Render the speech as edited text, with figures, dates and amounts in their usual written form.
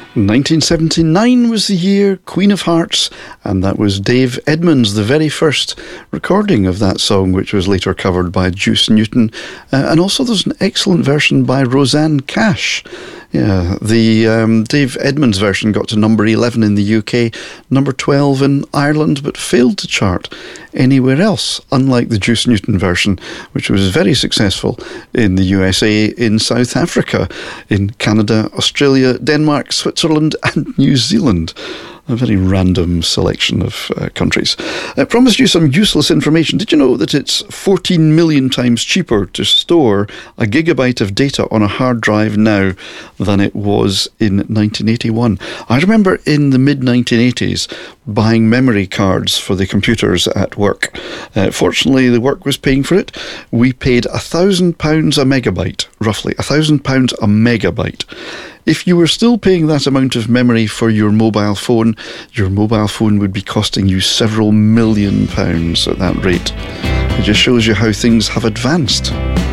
1979 was the year, Queen of Hearts, and that was Dave Edmunds, the very first recording of that song, which was later covered by Juice Newton. And also there's an excellent version by Rosanne Cash. Yeah, the Dave Edmunds version got to number 11 in the UK, number 12 in Ireland, but failed to chart anywhere else, unlike the Juice Newton version, which was very successful in the USA, in South Africa, in Canada, Australia, Denmark, Switzerland and New Zealand. A very random selection of countries. I promised you some useless information. Did you know that it's 14 million times cheaper to store a gigabyte of data on a hard drive now than it was in 1981? I remember in the mid-1980s buying memory cards for the computers at work. Fortunately, the work was paying for it. We paid £1,000 a megabyte, roughly £1,000 a megabyte. If you were still paying that amount of memory for your mobile phone would be costing you several £1 million at that rate. It just shows you how things have advanced.